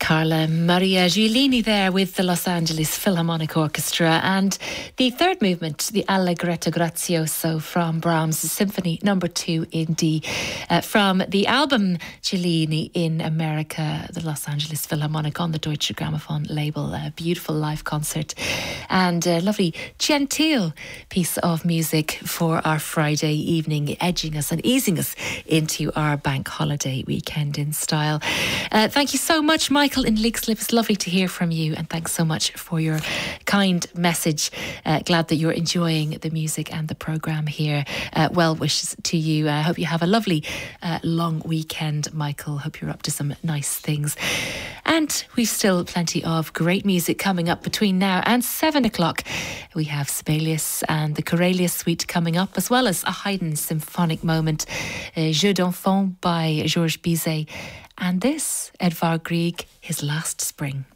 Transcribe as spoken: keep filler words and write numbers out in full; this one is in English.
Carla Maria Giulini there with the Los Angeles Philharmonic Orchestra, and the third movement, the Allegretto Grazioso from Brahms' Symphony Number Two in D, uh, from the album Giulini in America, the Los Angeles Philharmonic on the Deutsche Grammophon label. A beautiful live concert and a lovely genteel piece of music for our Friday evening, edging us and easing us into our bank holiday weekend in style. Uh, thank you so much, Michael in Leixlip. It's lovely to hear from you, and thanks so much for your kind message. Uh, glad that you're enjoying the music and the programme here. Uh, well wishes to you. I uh, hope you have a lovely uh, long weekend, Michael. Hope you're up to some nice things. And we've still plenty of great music coming up between now and seven o'clock. We have Sibelius and the Corellius Suite coming up, as well as a Haydn symphonic moment, uh, Jeux d'Enfants by Georges Bizet. And this, Edvard Grieg, His Last Spring.